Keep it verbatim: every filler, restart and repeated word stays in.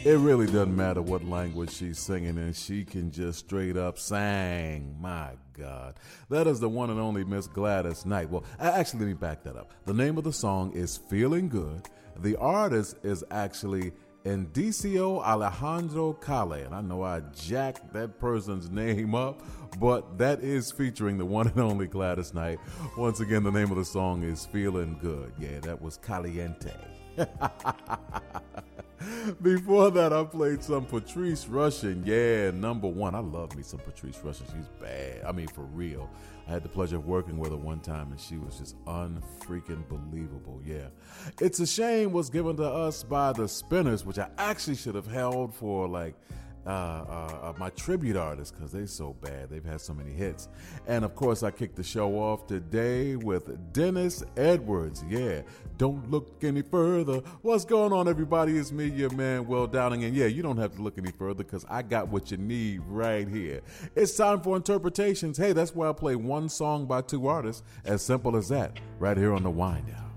It really doesn't matter what language she's singing in. She can just straight up sing. My God. That is the one and only Miss Gladys Knight. Well, actually, let me back that up. The name of the song is Feeling Good. The artist is actually Indicio Alejandro Calle. And I know I jacked that person's name up, but that is featuring the one and only Gladys Knight. Once again, the name of the song is Feeling Good. Yeah, that was Caliente. Before that, I played some Patrice Rushen. Yeah, number one. I love me some Patrice Rushen. She's bad. I mean, for real. I had the pleasure of working with her one time, and she was just unfreaking believable. Yeah. It's a Shame was given to us by the Spinners, which I actually should have held for, like, uh, uh, uh, my tribute artists, because they're so bad. They've had so many hits. And, of course, I kicked the show off today with Dennis Edwards. Yeah. Don't look any further. What's going on, everybody? It's me, your man, Will Downing. And, yeah, you don't have to look any further because I got what you need right here. It's time for Interpretations. Hey, that's why I play one song by two artists. As simple as that, right here on The Wind Down.